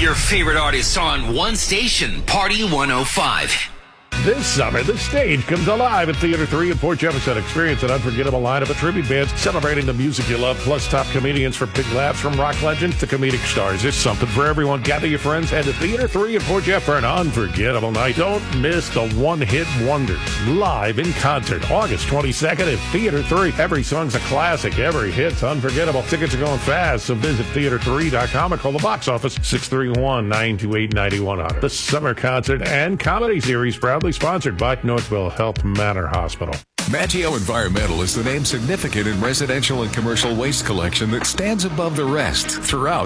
your favorite artists on one station, Party 105. This summer, the stage comes alive at Theater 3 in Port Jefferson. Experience an unforgettable lineup of tribute bands celebrating the music you love, plus top comedians for big laughs from rock legends to comedic stars. There's something for everyone. Gather your friends, head to Theater 3 in Port Jeff for an unforgettable night. Don't miss the one-hit wonders live in concert August 22nd at Theater 3. Every song's a classic. Every hit's unforgettable. Tickets are going fast, so visit theater3.com or call the box office 631-928-9100. The summer concert and comedy series proudly sponsored by Northwell Health Manor Hospital. Maggio Environmental is the name significant in residential and commercial waste collection that stands above the rest throughout